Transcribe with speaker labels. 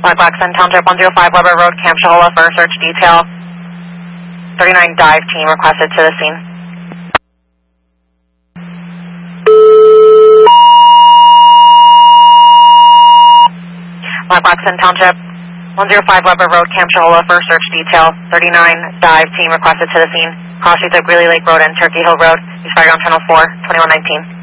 Speaker 1: Black Blackson Township 105 Weber Road, Camp Shahola for a search detail. 39 dive team requested to the scene. Black Blackson Township 105 Weber Road, Camp Shahola for a search detail. 39 dive team requested to the scene. Cross streets of Greeley Lake Road and Turkey Hill Road. Expired on channel 4, 2119.